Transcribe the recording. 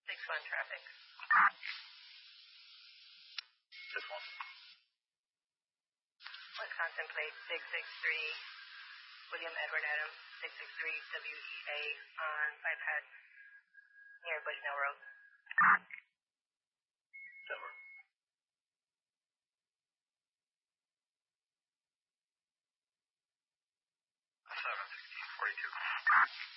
6-1 traffic. This one. Wisconsin plate 663, William Edward Adams, 663 WEA on bypass near Bushnell Road. Denver. 7, 42.